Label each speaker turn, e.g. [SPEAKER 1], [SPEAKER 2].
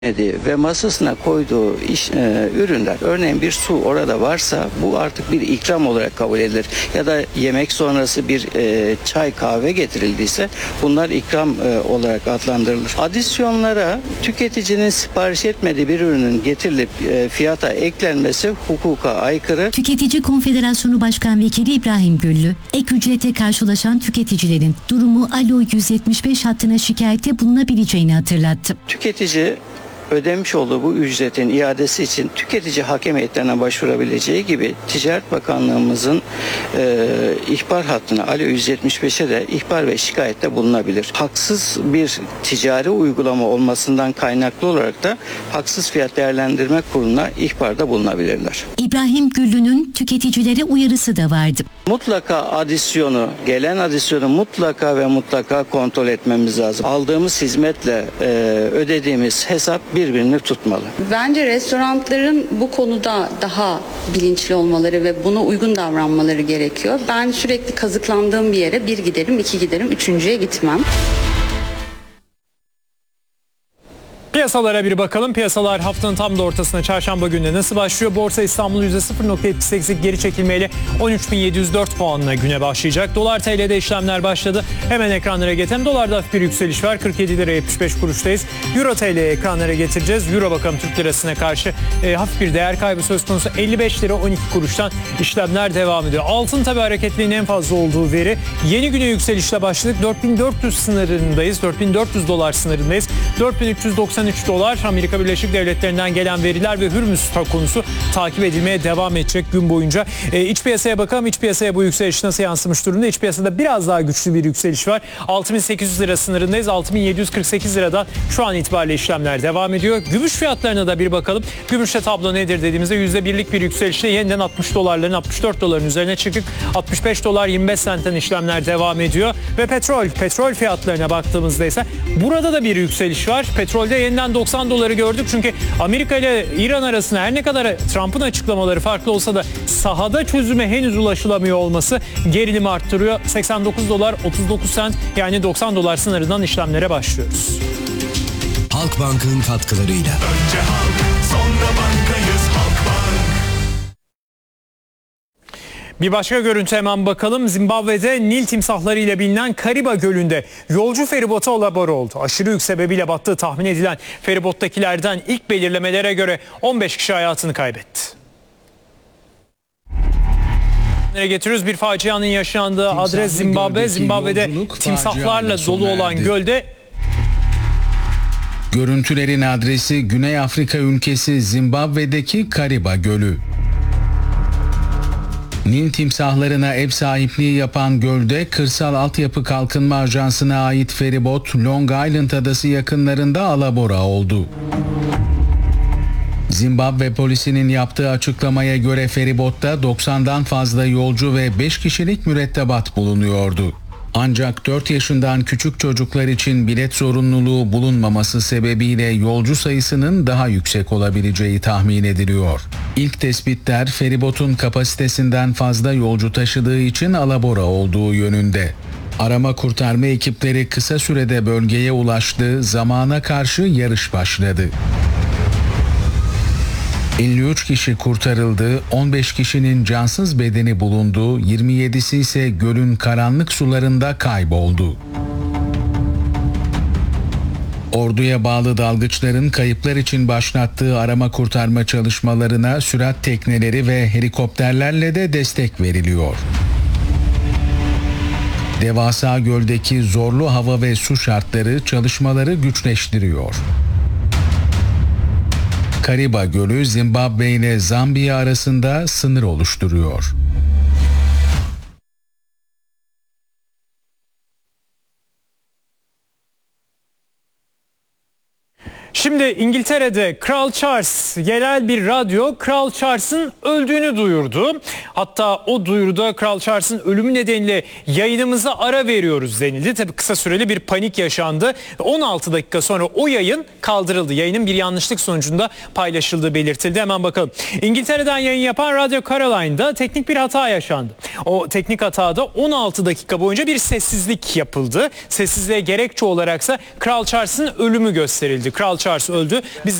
[SPEAKER 1] ve masasına koyduğu ürünler, örneğin bir su orada varsa bu artık bir ikram olarak kabul edilir. Ya da yemek sonrası bir çay kahve getirildiyse bunlar ikram olarak adlandırılır. Adisyonlara tüketicinin sipariş etmediği bir ürünün getirilip fiyata eklenmesi hukuka aykırı.
[SPEAKER 2] Tüketici Konfederasyonu Başkan Vekili İbrahim Güllü, ek ücrete karşılaşan tüketicilerin durumu Alo 175 hattına şikayette bulunabileceğini hatırlattı.
[SPEAKER 1] Tüketici ödemiş olduğu bu ücretin iadesi için tüketici hakem heyetlerine başvurabileceği gibi Ticaret Bakanlığımızın ihbar hattına Alo 175'e de ihbar ve şikayette bulunabilir. Haksız bir ticari uygulama olmasından kaynaklı olarak da Haksız Fiyat Değerlendirme Kurulu'na ihbarda bulunabilirler.
[SPEAKER 2] İbrahim Güllü'nün tüketicilere uyarısı da vardı.
[SPEAKER 1] Mutlaka gelen adisyonu mutlaka kontrol etmemiz lazım. Aldığımız hizmetle ödediğimiz hesap birbirini tutmalı.
[SPEAKER 3] Bence restoranların bu konuda daha bilinçli olmaları ve buna uygun davranmaları gerekiyor. Ben sürekli kazıklandığım bir yere bir giderim, iki giderim, üçüncüye gitmem.
[SPEAKER 4] Piyasalara bir bakalım. Piyasalar haftanın tam da ortasına çarşamba gününe nasıl başlıyor? Borsa İstanbul %0.78'lik geri çekilmeyle 13.704 puanla güne başlayacak. Dolar TL'de işlemler başladı. Hemen ekranlara getirelim. Dolarda hafif bir yükseliş var. 47 lira 75 kuruştayız. Euro TL'ye ekranlara getireceğiz. Euro bakalım Türk lirasına karşı hafif bir değer kaybı söz konusu. 55 lira 12 kuruştan işlemler devam ediyor. Altın tabi hareketliliğin en fazla olduğu veri. Yeni güne yükselişle başladık. 4400 sınırındayız. 4400 dolar sınırındayız. 4393 dolar. Amerika Birleşik Devletleri'nden gelen veriler ve Hürmüz konusu takip edilmeye devam edecek gün boyunca. İç piyasaya bakalım. İç piyasaya bu yükseliş nasıl yansımış durumda? İç piyasada biraz daha güçlü bir yükseliş var. 6800 lira sınırındayız. 6748 liradan şu an itibariyle işlemler devam ediyor. Gümüş fiyatlarına da bir bakalım. Gümüşte tablo nedir dediğimizde %1'lik bir yükselişle yeniden 60 dolarların 64 doların üzerine çıktık. 65 dolar 25 sentten işlemler devam ediyor. Ve petrol fiyatlarına baktığımızda ise burada da bir yükseliş var. Petrolde yeniden 90 doları gördük. Çünkü Amerika ile İran arasında her ne kadar Trump'ın açıklamaları farklı olsa da sahada çözüme henüz ulaşılamıyor olması gerilimi arttırıyor. 89 dolar 39 sent yani 90 dolar sınırından işlemlere başlıyoruz.
[SPEAKER 5] Halkbank'ın katkılarıyla.
[SPEAKER 6] Önce halk, sonra bankayız Halkbank.
[SPEAKER 4] Bir başka görüntü hemen bakalım. Zimbabwe'de Nil timsahlarıyla bilinen Kariba Gölü'nde yolcu feribotu alabora oldu. Aşırı yük sebebiyle battığı tahmin edilen feribottakilerden ilk belirlemelere göre 15 kişi hayatını kaybetti. Getiriyoruz. Bir facianın yaşandığı adres Zimbabwe. Zimbabwe'de timsahlarla dolu olan gölde.
[SPEAKER 7] Görüntülerin adresi Güney Afrika ülkesi Zimbabwe'deki Kariba Gölü. Nil timsahlarına ev sahipliği yapan gölde Kırsal Altyapı Kalkınma Ajansı'na ait feribot Long Island adası yakınlarında alabora oldu. Zimbabwe polisinin yaptığı açıklamaya göre feribotta 90'dan fazla yolcu ve 5 kişilik mürettebat bulunuyordu. Ancak 4 yaşından küçük çocuklar için bilet zorunluluğu bulunmaması sebebiyle yolcu sayısının daha yüksek olabileceği tahmin ediliyor. İlk tespitler feribotun kapasitesinden fazla yolcu taşıdığı için alabora olduğu yönünde. Arama kurtarma ekipleri kısa sürede bölgeye ulaştı, zamana karşı yarış başladı. 53 kişi kurtarıldı, 15 kişinin cansız bedeni bulundu, 27'si ise gölün karanlık sularında kayboldu. Orduya bağlı dalgıçların kayıplar için başlattığı arama kurtarma çalışmalarına sürat tekneleri ve helikopterlerle de destek veriliyor. Devasa göldeki zorlu hava ve su şartları çalışmaları güçleştiriyor. Kariba Gölü Zimbabwe ile Zambiya arasında sınır oluşturuyor.
[SPEAKER 4] Şimdi İngiltere'de Kral Charles yerel bir radyo Kral Charles'ın öldüğünü duyurdu. Hatta o duyuruda Kral Charles'ın ölümü nedeniyle yayınımıza ara veriyoruz denildi. Tabii kısa süreli bir panik yaşandı. 16 dakika sonra o yayın kaldırıldı. Yayının bir yanlışlık sonucunda paylaşıldığı belirtildi. Hemen bakalım. İngiltere'den yayın yapan Radio Caroline'da teknik bir hata yaşandı. O teknik hatada 16 dakika boyunca bir sessizlik yapıldı. Sessizliğe gerekçe olaraksa Kral Charles'ın ölümü gösterildi. Kral Charles Charles öldü. Biz